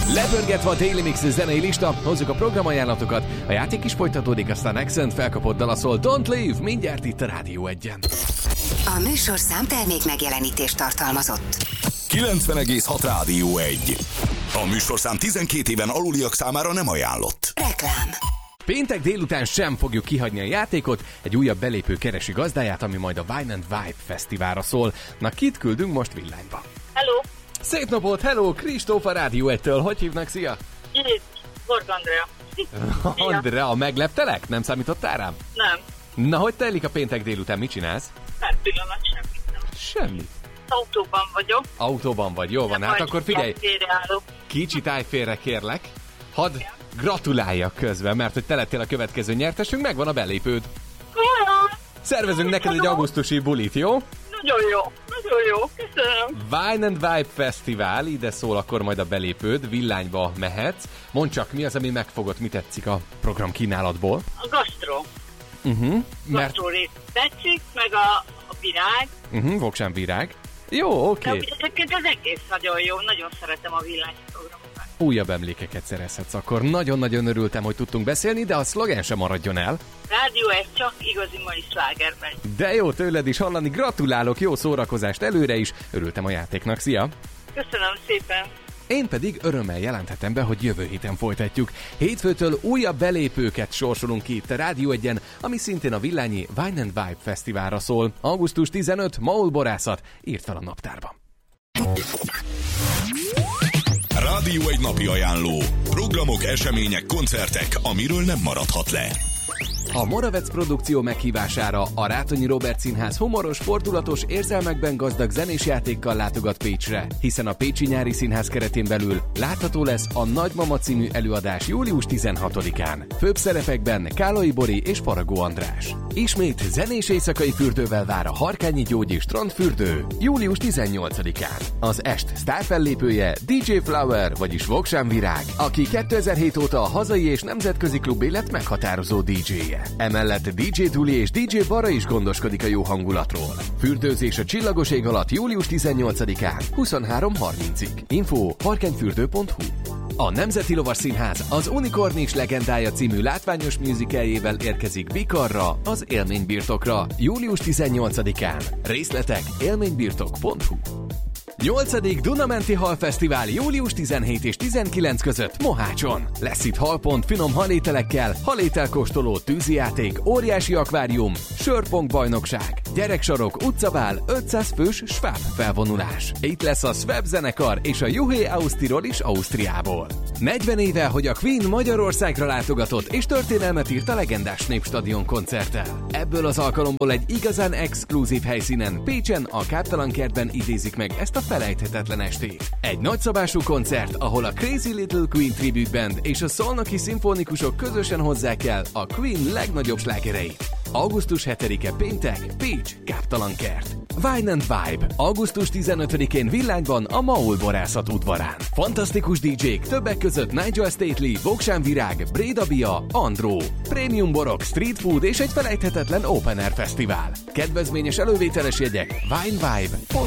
Lepörgetve a Daily Mix zenei lista, hozzuk a programajánlatokat, a játék is folytatódik, aztán Accent felkapott dala szól Don't Leave, mindjárt itt a Rádió 1-en. A műsorszám termék megjelenítést tartalmazott. 90,6 Rádió 1. A műsorszám 12 éven aluliak számára nem ajánlott. Reklám. Péntek délután sem fogjuk kihagyni a játékot, egy újabb belépő keresi gazdáját, ami majd a Wine and Vibe fesztiválra szól. Na, kit küldünk most villányba? Hello! Szép napot, hello, Kristóf a Rádió 1-től, hogy hívnak, szia? Gorg Andrea. Andrea, megleptelek? Nem számítottál rám? Nem. Na, hogy telik a péntek délután, mit csinálsz? Per pillanat semmit nem. Semmi. Autóban vagyok. Autóban vagy, jó van, hát akkor figyelj, Félreállok. kicsit állj félre, kérlek. Hadd gratuláljak közben, mert hogy te lettél a következő nyertesünk, megvan a belépőd. Szervezünk neked egy augusztusi bulit, jó? Nagyon jó, nagyon jó, köszönöm. Wine and Vibe Fesztivál, ide szól akkor majd a belépőd, villányba mehetsz. Mondd csak, mi az, ami megfogott, mi tetszik a program kínálatból? A gasztró. Mert... Gasztró rész tetszik, meg a virág. Voksán virág. Jó, oké. De egyébként az egész nagyon jó, nagyon szeretem a villányos programokat. Újabb emlékeket szerezhetsz akkor. Nagyon-nagyon örültem, hogy tudtunk beszélni, de a szlogen sem maradjon el. Rádió 1 csak igazi mai slágerben. De jó tőled is hallani, gratulálok, jó szórakozást előre is. Örültem a játéknak, szia! Köszönöm szépen. Én pedig örömmel jelenthetem be, hogy jövő héten folytatjuk. Hétfőtől újabb belépőket sorsolunk ki itt a Rádió 1-en, ami szintén a villányi Wine and Vibe fesztiválra szól. Augusztus 15, Maul borászat, írt fel a naptárba. Rádió 1 napi ajánló. Programok, események, koncertek, amiről nem maradhat le. A Moravec produkció meghívására a Rátonyi Róbert Színház humoros, fordulatos, érzelmekben gazdag zenés játékkal látogat Pécsre, hiszen a Pécsi Nyári Színház keretén belül látható lesz a Nagymama című előadás július 16-án. Főbb szerepekben Kálai Bori és Faragó András. Ismét zenés éjszakai fürdővel vár a Harkányi Gyógyi Strandfürdő július 18-án. Az est sztárfellépője DJ Flower, vagyis Voksán Virág, aki 2007 óta a hazai és nemzetközi klubélet meghatározó DJ-je. Emellett DJ Duli és DJ Bara is gondoskodik a jó hangulatról. Fürdőzés a csillagos ég alatt július 18-án 23:30-ig. Info harkányfürdő.hu. A Nemzeti Lovas Színház az Unikornis legendája című látványos musicaljével érkezik Bikarra, az Élménybirtokra július 18-án. Részletek élménybirtok.hu. 8. Dunamenti Halfesztivál július 17 és 19 között Mohácson. Lesz itt halpont finom halételekkel, halételkóstoló, tűzijáték, óriási akvárium, sörpong bajnokság, gyereksarok, utcabál, 500 fős Schwab felvonulás. Itt lesz a Schwab zenekar és a Juhé Ausztirol is Ausztriából. 40 éve, hogy a Queen Magyarországra látogatott és történelmet írt a legendás Népstadion koncerttel. Ebből az alkalomból egy igazán exkluzív helyszínen, Pécsen, a Káptalankertben idézik meg ezt a felejthetetlen estét. Egy nagyszabású koncert, ahol a Crazy Little Queen Tribute Band és a szolnoki szimfonikusok közösen hozzák el a Queen legnagyobb slágereit. Augusztus 7-e péntek, Pécs, Káptalankert. Wine and Vibe. Augusztus 15-én Villányban a Maul borászat udvarán. Fantasztikus DJ-k, többek között Nigel Stately, Voksán Virág, Bréda Bia, Andró. Prémium borok, street food és egy felejthetetlen open air fesztivál. Kedvezményes elővételes jegyek winevibe.hu.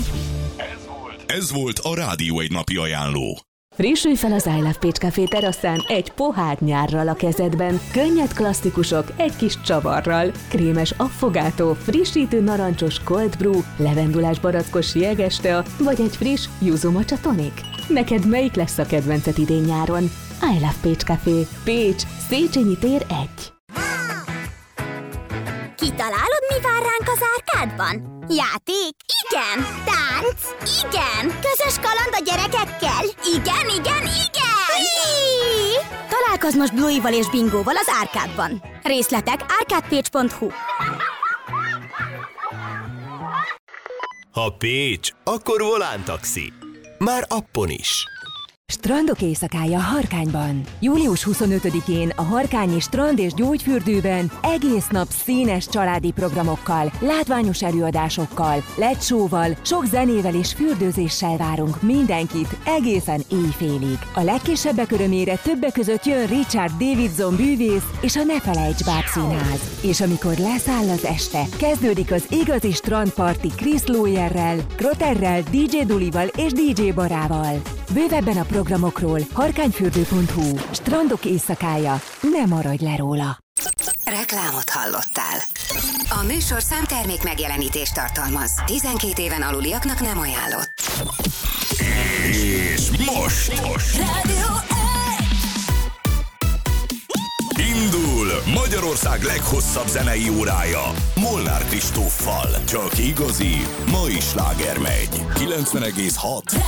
Ez volt a Rádió 1 napi ajánló. Frissülj fel az I Love Pécs Café teraszán egy pohár nyárral a kezedben. Könnyed klasszikusok egy kis csavarral. Krémes affogátó, frissítő narancsos cold brew, levendulás barackos jegeste, vagy egy friss yuzu matcha tonic. Neked melyik lesz a kedvenced idén nyáron? I Love Pécs Café. Pécs, Széchenyi tér 1. Kitalálod, mi vár ránk az árkádban? Játék? Igen! Tánc? Igen! Közös kaland a gyerekekkel? Igen, igen, igen! Hí! Találkozz most Bluey-val és Bingóval az árkádban. Részletek arcadepage.hu. Ha Pécs, akkor Volán taxi. Már appon is. Strandok éjszakája Harkányban. Július 25-én a Harkányi Strand és Gyógyfürdőben egész nap színes családi programokkal, látványos előadásokkal, LED show-val, sok zenével és fürdőzéssel várunk mindenkit egészen éjfélig. A legkisebbek örömére többek között jön Richard Davidson bűvész és a Ne Felejts Bábszínház. És amikor leszáll az este, kezdődik az igazi strandparti Chris Lawyerrel, Krotterrel, DJ Dulival és DJ Barával. Bővebben a programokról harkányfürdő.hu. Strandok éjszakája. Ne maradj le róla. Reklámot hallottál. A műsorszám termék megjelenítést tartalmaz. 12 éven aluliaknak nem ajánlott. És most Rádió indul Magyarország leghosszabb zenei órája Molnár Kristóffal. Csak igazi, mai sláger megy. 90,6